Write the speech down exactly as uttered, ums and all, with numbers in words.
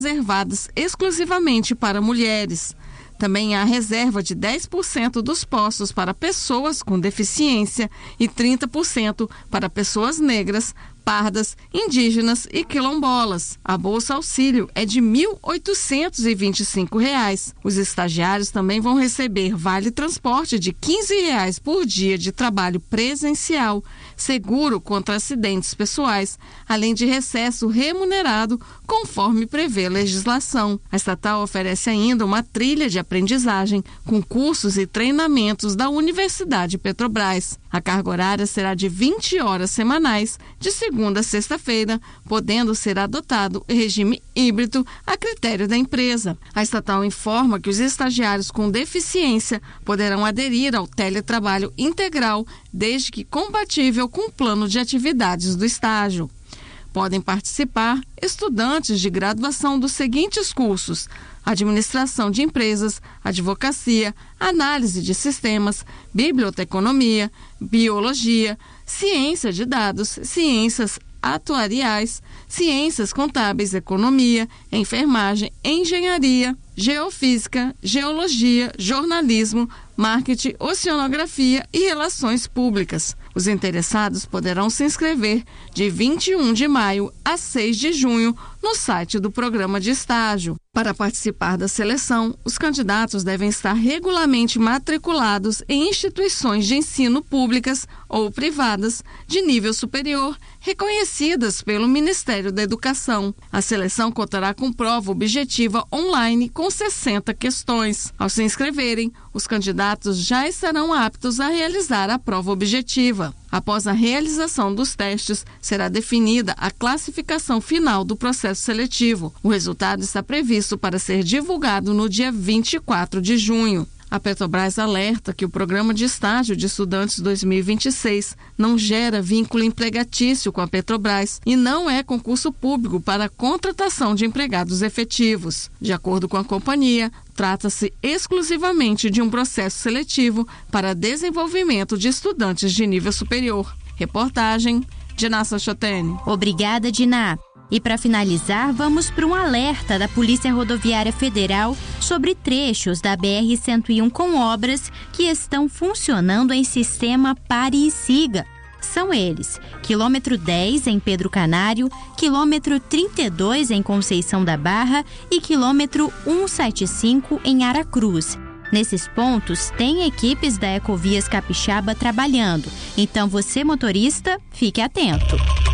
reservadas exclusivamente para mulheres. Também há reserva de dez por cento dos postos para pessoas com deficiência e trinta por cento para pessoas negras, pardas, indígenas e quilombolas. A Bolsa Auxílio é de mil oitocentos e vinte e cinco reais. Os estagiários também vão receber vale transporte de quinze reais por dia de trabalho presencial, seguro contra acidentes pessoais, além de recesso remunerado, conforme prevê a legislação. A estatal oferece ainda uma trilha de aprendizagem com cursos e treinamentos da Universidade Petrobras. A carga horária será de vinte horas semanais, de segunda a sexta-feira, podendo ser adotado regime híbrido a critério da empresa. A estatal informa que os estagiários com deficiência poderão aderir ao teletrabalho integral, desde que compatível com o plano de atividades do estágio. Podem participar estudantes de graduação dos seguintes cursos: Administração de Empresas, Advocacia, Análise de Sistemas, Biblioteconomia, Biologia, Ciência de Dados, Ciências Atuariais, Ciências Contábeis, Economia, Enfermagem, Engenharia, Geofísica, Geologia, Jornalismo, Marketing, Oceanografia e Relações Públicas. Os interessados poderão se inscrever de vinte e um de maio a seis de junho no site do programa de estágio. Para participar da seleção, os candidatos devem estar regularmente matriculados em instituições de ensino públicas ou privadas de nível superior, reconhecidas pelo Ministério da Educação. A seleção contará com prova objetiva online com sessenta questões. Ao se inscreverem, os candidatos já estarão aptos a realizar a prova objetiva. Após a realização dos testes, será definida a classificação final do processo seletivo. O resultado está previsto para ser divulgado no dia vinte e quatro de junho. A Petrobras alerta que o Programa de Estágio de Estudantes dois mil e vinte e seis não gera vínculo empregatício com a Petrobras e não é concurso público para a contratação de empregados efetivos. De acordo com a companhia, trata-se exclusivamente de um processo seletivo para desenvolvimento de estudantes de nível superior. Reportagem, Diná Sachotene. Obrigada, Diná. E para finalizar, vamos para um alerta da Polícia Rodoviária Federal sobre trechos da B R cento e um com obras que estão funcionando em sistema pare e siga. São eles: quilômetro dez em Pedro Canário, quilômetro trinta e dois em Conceição da Barra e quilômetro cento e setenta e cinco em Aracruz. Nesses pontos, tem equipes da Ecovias Capixaba trabalhando. Então você, motorista, fique atento.